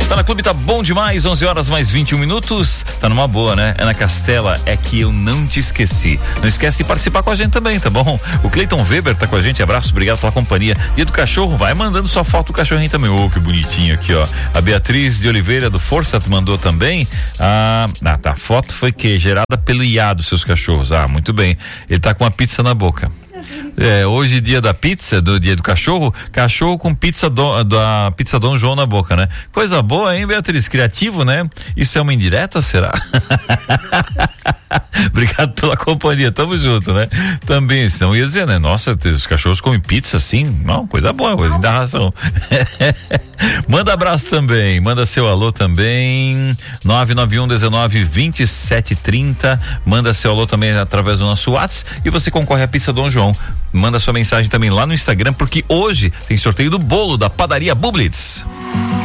Tá na Clube, tá bom demais, 11 horas mais 21 minutos. Tá numa boa, né? Ana Castela, é que eu não te esqueci. Não esquece de participar com a gente também, tá bom? O Cleiton Weber tá com a gente, abraço, obrigado pela companhia. Dia do cachorro, vai mandando sua foto do cachorrinho também. Que bonitinho aqui, ó. A Beatriz de Oliveira do Força mandou também. Tá, a foto foi gerada pelo Iá dos seus cachorros. Muito bem. Ele tá com a pizza na boca. Hoje dia da pizza, do dia do cachorro com pizza da pizza Dom João na boca, né? Coisa boa, hein, Beatriz? Criativo, né? Isso é uma indireta, será? Obrigado pela companhia, tamo junto, né? Também, senão ia dizer, né? Nossa, os cachorros comem pizza assim, não, coisa boa, coisa da ração. Manda abraço também, manda seu alô também, 991192730, manda seu alô também através do nosso WhatsApp e você concorre à pizza Dom João. Manda sua mensagem também lá no Instagram, porque hoje tem sorteio do bolo da padaria Bublitz.